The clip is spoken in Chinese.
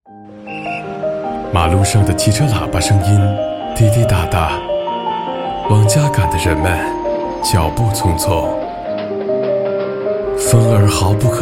马路上的汽车喇叭声音滴滴答答，往家赶的人们脚步匆匆，风儿毫不可